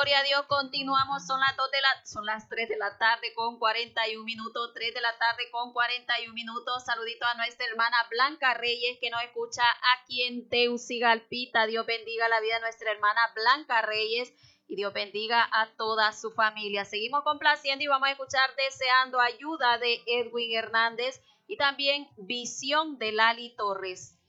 Gloria a Dios, continuamos, son las 3 de la tarde con 41 minutos, 3 de la tarde con 41 minutos. Saludito a nuestra hermana Blanca Reyes que nos escucha aquí en Teucigalpita. Dios bendiga la vida de nuestra hermana Blanca Reyes y Dios bendiga a toda su familia. Seguimos complaciendo y vamos a escuchar Deseando Ayuda de Edwin Hernández y también Visión de Lali Torres.